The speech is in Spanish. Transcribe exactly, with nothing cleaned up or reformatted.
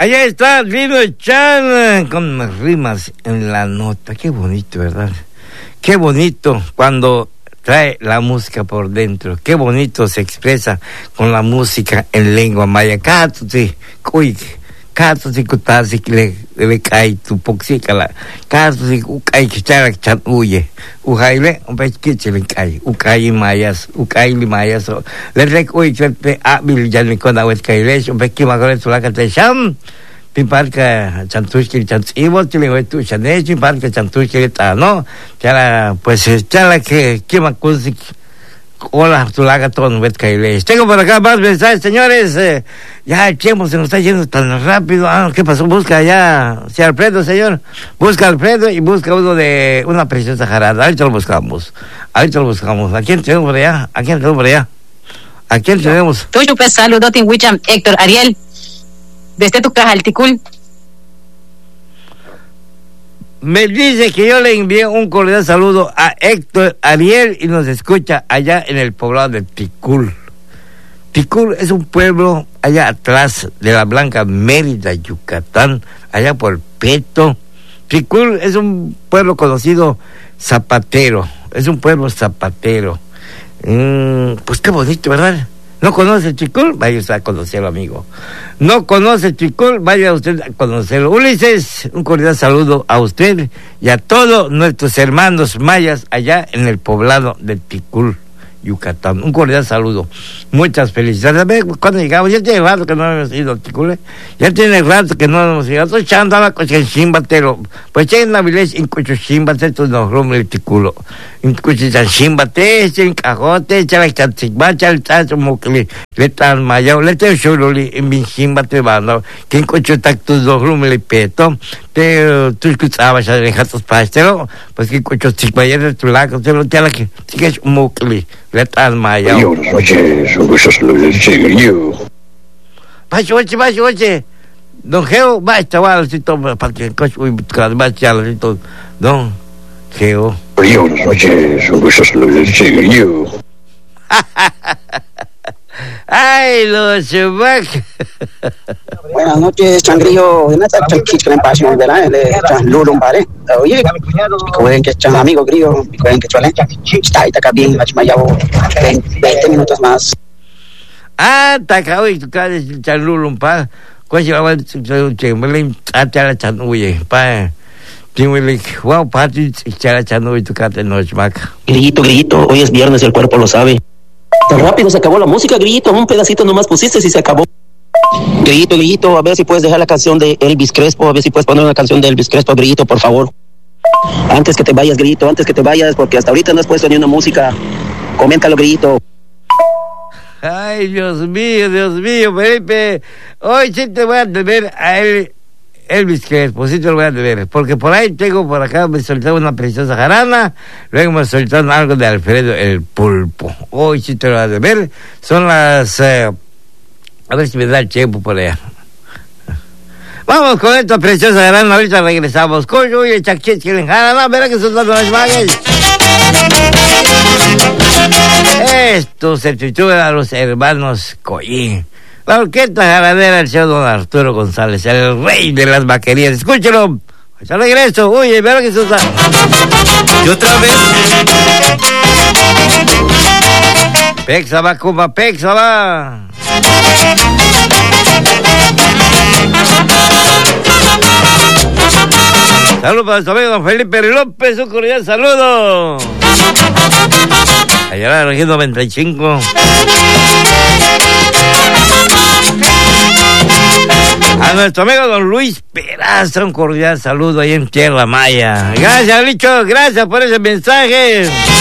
Allá está Rino Chan con las rimas en la nota. Qué bonito, ¿verdad? Qué bonito cuando trae la música por dentro. Qué bonito se expresa con la música en lengua maya. Cátusi, cuy, cátusi, cutasi, le, le cae tu poxicala. Cátusi, ucay, kichara, chan, huye. Ujaile, un pez kiche le cae. Ucay mayas, ucay mayas. Le rec, uy, te abil, ya me con agua caile, un pez que magore tu la cate sham. Piparca chantushki chantivo tiene tu chanechi piparca chantushki ta no chala pues chala que que macusi hola tu laga todo no vet caile. Tengo por acá más mensajes, señores. Eh, ya el tiempo se nos está yendo tan rápido. Ah, ¿qué pasó? Busca ya si Alfredo, señor, busca a Alfredo y busca uno de una preciosa jarada. Ahorita lo buscamos, ahorita lo buscamos. ¿A quién tenemos por allá? ¿A quién tenemos por allá? ¿A quién tenemos? Tú chupes saludo tin Wicham Héctor Ariel desde tu caja Alticul. Me dice que yo le envié un cordial saludo a Héctor Ariel y nos escucha allá en el poblado de Ticul. Ticul es un pueblo allá atrás de la Blanca Mérida, Yucatán, allá por Peto. Ticul es un pueblo conocido zapatero, es un pueblo zapatero. Mm, pues qué bonito, ¿verdad? ¿No conoce Ticul? Vaya usted a conocerlo, amigo. ¿No conoce Ticul? Vaya usted a conocerlo. Ulises, un cordial saludo a usted y a todos nuestros hermanos mayas allá en el poblado de Ticul, Yucatán. Un cordial saludo. Muchas felicidades. Cuando llegamos, ya tiene rato que no hemos ido a Ticul, ¿eh? Ya tiene rato que no hemos ido. Estoy echando a la coche en Chimbatero. Pues en la village, en Cucho Chimbatero, nos rumbo el Ticulo. En Cucho Chimbate, en Cajote, chala chantigba, chala chacho, mokli, letan mayao, letan shuruli, en mi Chimbate, bando, que en Cucho tactus dos rumbo el peto, te, tú escuchabas a dejatos pastero, pues que en Cucho Chimbate, tu lago, te lo chala que, que es mokli, letan mayao. Yo, oye, son cosas lo del yo. Bacho, oye, bacho, oye. Don Geo, va, chaval, si toma, para que el coche, uy, va, chaval, si todo, don Geo. Yo, oye, son cosas lo del yo. Ay, los chubacos. Buenas noches, Changrillo. En esta chanquita en pasión, ¿verdad? De Lulum, ¿vale? Oye, pueden que chan amigo grillo, pueden que chualen. Está ahí, está bien, machmayabo. veinte minutos más. Ah, está acá hoy, tu cara de Lulum, pa. Cuando va a ser me le atara chan, uye, pa. Timuele, wow, pati, echara chan, uy, tu cara de noche, maca. Grillito, grillito, hoy es viernes y el cuerpo lo sabe. Tan rápido se acabó la música, Grillito, un pedacito nomás pusiste y se acabó. Grillito, Grillito, a ver si puedes dejar la canción de Elvis Crespo, a ver si puedes poner una canción de Elvis Crespo, Grillito, por favor. Antes que te vayas, Grillito, antes que te vayas, porque hasta ahorita no has puesto ni una música. Coméntalo, Grillito. Ay, Dios mío, Dios mío, Felipe. Hoy sí te voy a tener a él, Elvis Crespo, sí te lo voy a tener. Porque por ahí tengo, por acá me soltaron una preciosa jarana, luego me soltaron algo de Alfredo el Pulpo. Hoy sí te lo voy a tener. Son las... Eh, a ver si me da el tiempo por allá. Vamos con esta preciosa jarana, ahorita regresamos. Coño, y el chaquet que le jarana, verá que son las magas. Esto se titula Los Hermanos Collín. La orquesta jaranera del señor don Arturo González, el rey de las vaquerías. Escúchelo. Ya regreso. Uy, verá que eso está. Y otra vez. Pexa va, compa, pexa va. Saludos para su amigo don Felipe López, un cordial saludo. Allá en la región noventa y cinco. A nuestro amigo don Luis Peraza, un cordial saludo ahí en Tierra Maya. Gracias, Licho, gracias por ese mensaje.